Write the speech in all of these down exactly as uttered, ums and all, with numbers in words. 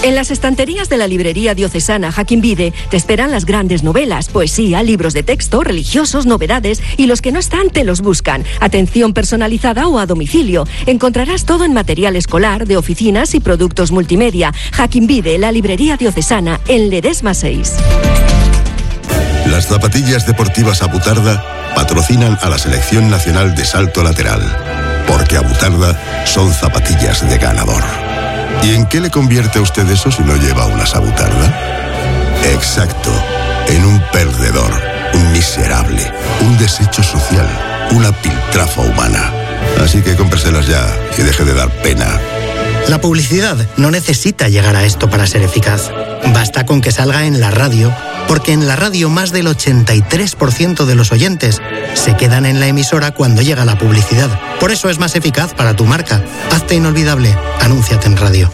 En las estanterías de la librería diocesana Joaquín Vide te esperan las grandes novelas, poesía, libros de texto, religiosos, novedades y los que no están te los buscan. Atención personalizada o a domicilio. Encontrarás todo en material escolar, de oficinas y productos multimedia. Joaquín Vide, la librería diocesana, en Ledesma seis. Las zapatillas deportivas Abutarda patrocinan a la Selección Nacional de Salto Lateral, porque Abutarda son zapatillas de ganador. ¿Y en qué le convierte a usted eso si no lleva una Abutarda? Exacto, en un perdedor, un miserable, un desecho social, una piltrafa humana. Así que cómpreselas ya y deje de dar pena. La publicidad no necesita llegar a esto para ser eficaz. Basta con que salga en la radio, porque en la radio más del ochenta y tres por ciento de los oyentes se quedan en la emisora cuando llega la publicidad. Por eso es más eficaz para tu marca. Hazte inolvidable. Anúnciate en radio.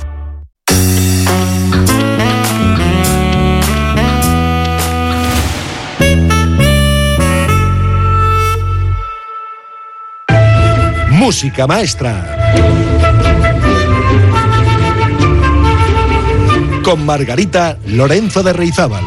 Música maestra. Con Margarita Lorenzo de Reizábal.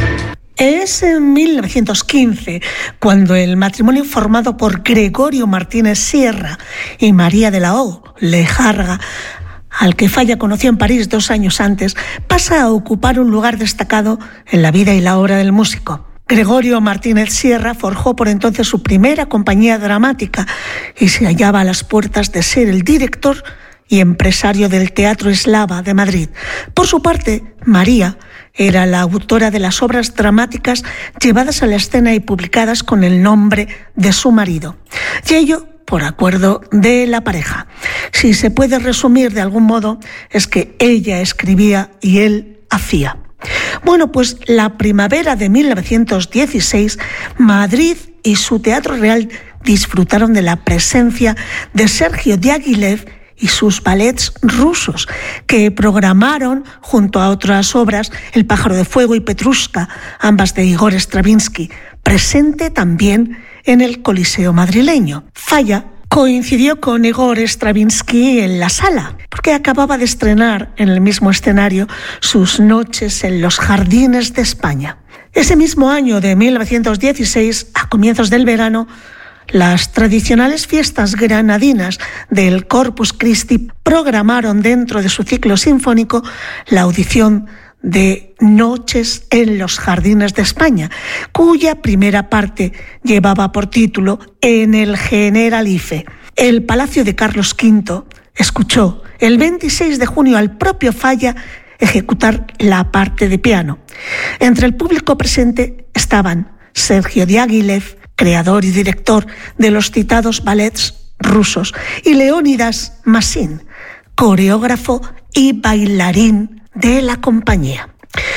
Es en mil novecientos quince cuando el matrimonio formado por Gregorio Martínez Sierra y María de la O Lejarga, al que Falla conoció en París dos años antes, pasa a ocupar un lugar destacado en la vida y la obra del músico. Gregorio Martínez Sierra forjó por entonces su primera compañía dramática y se hallaba a las puertas de ser el director y empresario del Teatro Eslava de Madrid. Por su parte, María era la autora de las obras dramáticas llevadas a la escena y publicadas con el nombre de su marido. Y ello por acuerdo de la pareja. Si se puede resumir de algún modo, es que ella escribía y él hacía. Bueno, pues la primavera de mil novecientos dieciséis, Madrid y su Teatro Real disfrutaron de la presencia de Sergio Diaghilev y sus ballets rusos, que programaron, junto a otras obras, El pájaro de fuego y Petrushka, ambas de Igor Stravinsky, presente también en el Coliseo madrileño. Falla coincidió con Igor Stravinsky en la sala, porque acababa de estrenar en el mismo escenario sus Noches en los Jardines de España. Ese mismo año de mil novecientos dieciséis, a comienzos del verano, las tradicionales fiestas granadinas del Corpus Christi programaron dentro de su ciclo sinfónico la audición de Noches en los Jardines de España, cuya primera parte llevaba por título En el Generalife. El Palacio de Carlos quinto escuchó el veintiséis de junio al propio Falla ejecutar la parte de piano. Entre el público presente estaban Sergio Diaghilev, creador y director de los citados ballets rusos, y Leónidas Massin, coreógrafo y bailarín de la compañía.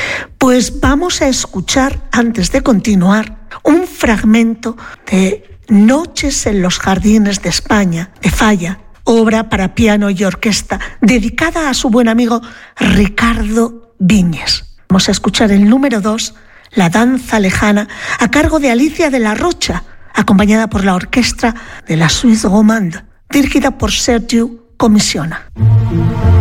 Pues vamos a escuchar, antes de continuar, un fragmento de Noches en los Jardines de España, de Falla, obra para piano y orquesta, dedicada a su buen amigo Ricardo Viñes. Vamos a escuchar el número dos, La danza lejana, a cargo de Alicia de la Rocha, acompañada por la orquesta de la Suisse Romande, dirigida por Sergiu Comissiona.